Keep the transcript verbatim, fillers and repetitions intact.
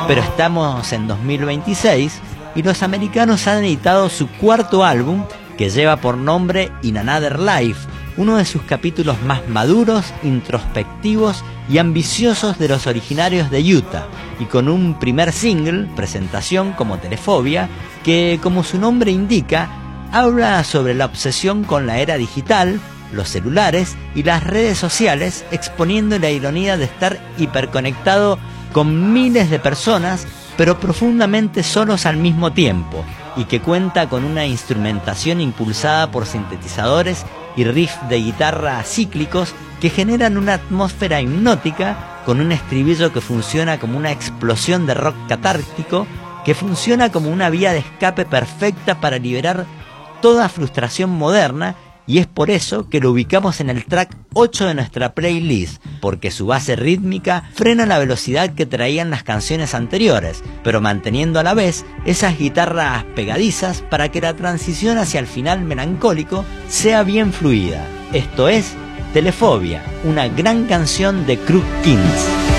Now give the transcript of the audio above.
Pero estamos en dos mil veintiséis y los americanos han editado su cuarto álbum, que lleva por nombre In Another Life, uno de sus capítulos más maduros, introspectivos y ambiciosos de los originarios de Utah, y con un primer single, presentación como Telefobia, que, como su nombre indica, habla sobre la obsesión con la era digital, los celulares y las redes sociales, exponiendo la ironía de estar hiperconectado con miles de personas, pero profundamente solos al mismo tiempo, y que cuenta con una instrumentación impulsada por sintetizadores y riffs de guitarra cíclicos que generan una atmósfera hipnótica, con un estribillo que funciona como una explosión de rock catártico, que funciona como una vía de escape perfecta para liberar toda frustración moderna. Y es por eso que lo ubicamos en el track ocho de nuestra playlist, porque su base rítmica frena la velocidad que traían las canciones anteriores, pero manteniendo a la vez esas guitarras pegadizas para que la transición hacia el final melancólico sea bien fluida. Esto es Telefobia, una gran canción de Crooked Kings.